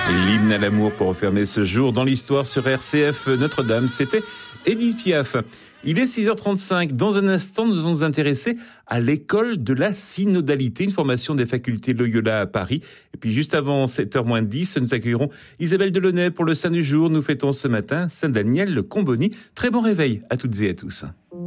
L'hymne à l'amour pour refermer ce jour dans l'histoire sur RCF Notre-Dame, c'était Édith Piaf. Il est 6h35. Dans un instant, nous allons nous intéresser à l'école de la synodalité, une formation des facultés Loyola à Paris. Et puis juste avant 7h-10, nous accueillerons Isabelle Delaunay pour le Saint du jour. Nous fêtons ce matin Saint Daniel le Comboni. Très bon réveil à toutes et à tous.